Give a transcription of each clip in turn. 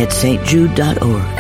at stjude.org.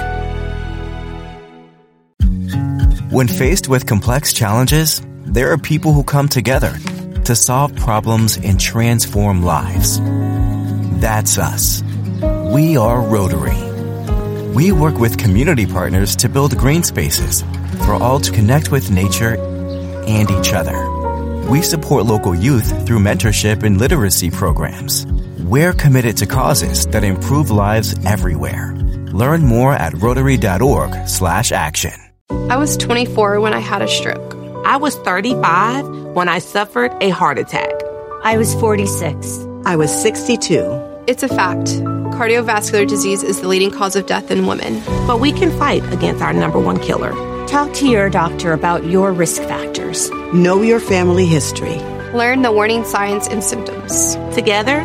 When faced with complex challenges, there are people who come together to solve problems and transform lives. That's us. We are Rotary. We work with community partners to build green spaces for all to connect with nature and each other. We support local youth through mentorship and literacy programs. We're committed to causes that improve lives everywhere. Learn more at Rotary.org/action. I was 24 when I had a stroke. I was 35 when I suffered a heart attack. I was 46. I was 62. It's a fact. Cardiovascular disease is the leading cause of death in women. But we can fight against our number one killer. Talk to your doctor about your risk factors. Know your family history. Learn the warning signs and symptoms. Together,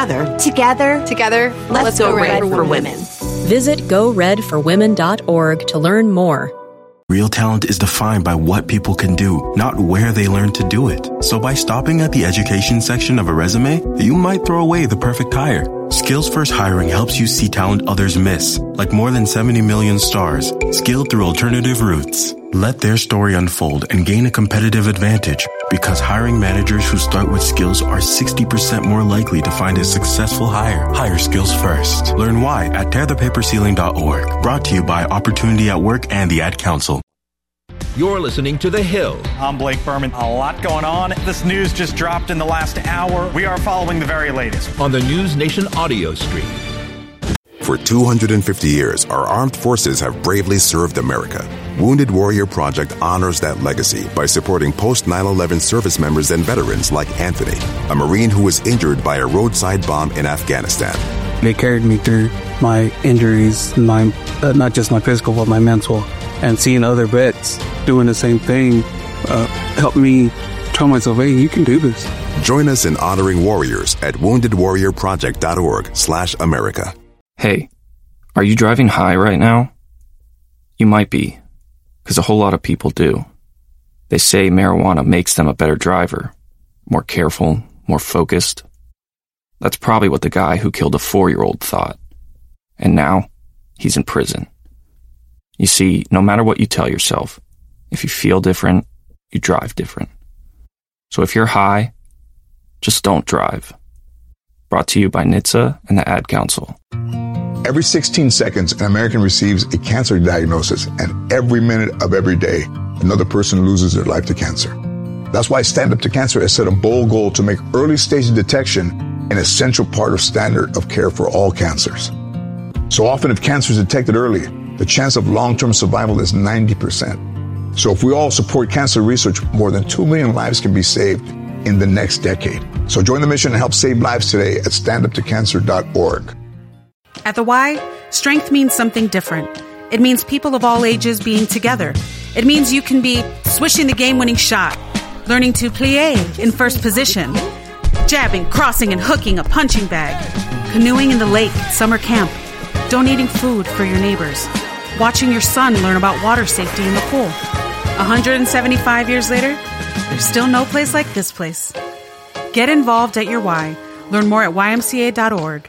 let's go red for women. Visit GoRedForWomen.org to learn more. Real talent is defined by what people can do, not where they learn to do it. So by stopping at the education section of a resume, you might throw away the perfect hire. Skills First Hiring helps you see talent others miss, like more than 70 million stars, skilled through alternative routes. Let their story unfold and gain a competitive advantage, because hiring managers who start with skills are 60% more likely to find a successful hire. Hire skills first. Learn why at tearthepaperceiling.org. Brought to you by Opportunity at Work and the Ad Council. You're listening to The Hill. I'm Blake Berman. A lot going on. This news just dropped in the last hour. We are following the very latest on the News Nation audio stream. For 250 years, our armed forces have bravely served America. Wounded Warrior Project honors that legacy by supporting post-9/11 service members and veterans like Anthony, a Marine who was injured by a roadside bomb in Afghanistan. They carried me through my injuries, not just my physical, but my mental. And seeing other vets doing the same thing helped me tell myself, hey, you can do this. Join us in honoring warriors at woundedwarriorproject.org/America. Hey, are you driving high right now? You might be, because a whole lot of people do. They say marijuana makes them a better driver, more careful, more focused. That's probably what the guy who killed a 4-year-old thought. And now, he's in prison. You see, no matter what you tell yourself, if you feel different, you drive different. So if you're high, just don't drive. Brought to you by NHTSA and the Ad Council. Every 16 seconds, an American receives a cancer diagnosis, and every minute of every day, another person loses their life to cancer. That's why Stand Up to Cancer has set a bold goal to make early-stage detection an essential part of standard of care for all cancers. So often, if cancer is detected early, the chance of long-term survival is 90%. So if we all support cancer research, more than 2 million lives can be saved in the next decade. So join the mission and help save lives today at standuptocancer.org. At the Y, strength means something different. It means people of all ages being together. It means you can be swishing the game-winning shot, learning to plie in first position, jabbing, crossing, and hooking a punching bag, canoeing in the lake at summer camp, donating food for your neighbors, watching your son learn about water safety in the pool. 175 years later, there's still no place like this place. Get involved at your Y. Learn more at ymca.org.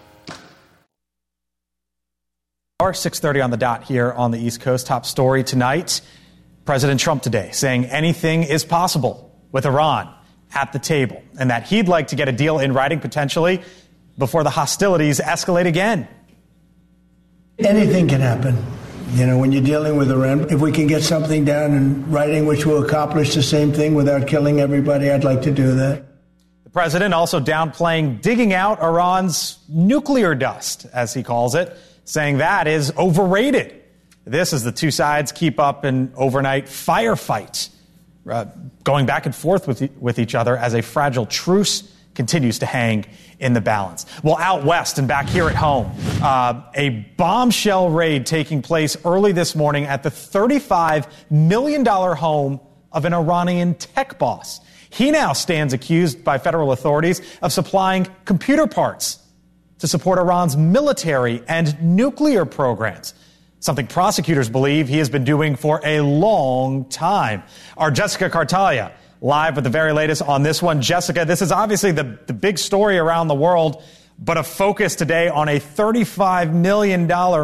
6:30 on the dot here on the East Coast. Top story tonight. President Trump today saying anything is possible with Iran at the table, and that he'd like to get a deal in writing potentially before the hostilities escalate again. Anything can happen. You know, when you're dealing with Iran, if we can get something down in writing which will accomplish the same thing without killing everybody, I'd like to do that. The president also downplaying digging out Iran's nuclear dust, as he calls it, saying that is overrated. This as the two sides keep up an overnight firefight, going back and forth with each other as a fragile truce continues to hang in the balance. Well, out west and back here at home, a bombshell raid taking place early this morning at the $35 million home of an Iranian tech boss. He now stands accused by federal authorities of supplying computer parts to support Iran's military and nuclear programs, something prosecutors believe he has been doing for a long time. Our Jessica Cartalia live with the very latest on this one. Jessica, this is obviously the big story around the world, but a focus today on a $35 million